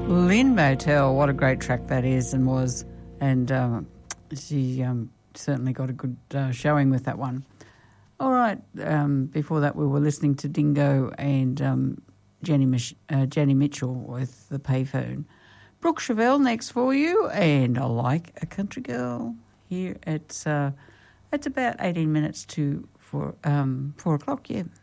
Lynn Motel, what a great track that is and was. And she certainly got a good showing with that one. All right, before that we were listening to Dingo and Jenny Mitchell with The Payphone. Brooke Chevelle next for you, and I Like a Country Girl. Here it's about 18 minutes to 4 o'clock, yeah.